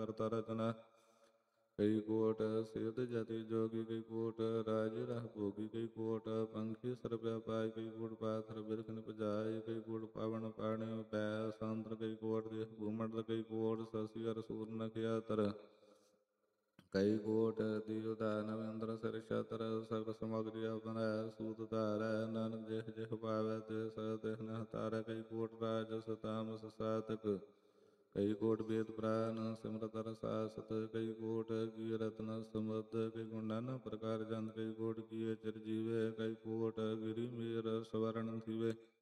ਕਰਤਾ ਰਚਨਾ। ਕਈ ਕੋਟ ਸਿਧ ਜਤੀ ਜੋਗੀ, ਕਈ ਕੋਟ ਰਾਜ ਰਹ ਭੋਗੀ, ਕਈ ਕੋਟ ਪੰਖੀ ਸਰ ਵਿਆਪਾਈ, ਕਈ ਕੋਟ ਪਾਥਰ ਬਿਰਖ ਨਿਪਜਾਈ, ਕਈ ਕੋਟ ਪਾਵਨ ਪਾਣੀ ਪੈ ਸੰਤਰ, ਕਈ ਕੋਟ ਦੇਹ ਭੂਮੰਡਲ, ਕਈ ਕੋਟ ਸਸੀ ਅਰ ਸੂਰ ਨਖਿਆਤਰ, ਕਈ ਕੋਟ ਦੀਵ ਦਾਨਵ ਇੰਦਰ ਸਿਰ ਛਤਰ, ਸਗਲ ਸਮਗਰੀ ਆਪਣੈ ਸੂਤ ਧਾਰੈ, ਨਾਨਕ ਜਿਹ ਜਿਹ ਪਾਵੈ ਤਿਸ ਤਿਹ ਨਹਿ ਤਾਰੈ, ਕਈ ਕੋਟ ਰਾਜਸ ਤਾਮਸ ਸਾਤਕ, ਕਈ ਕੋਟ ਵੇਦ ਪੁਰਾਨ ਸਿਮਰਤ ਰਸਾਸਤ, ਕਈ ਕੋਟ ਕੀ ਰਤਨ ਸਮੁਦ, ਕਈ ਕੋਟ ਨਾਨਾ ਪ੍ਰਕਾਰ ਜੰਤ, ਕਈ ਕੋਟ ਕੀਏ ਚਿਰ ਜੀਵੇ, ਕਈ ਕੋਟ ਗਿਰੀ ਮੇਰ ਸਵਰਨ ਥੀਵੇ।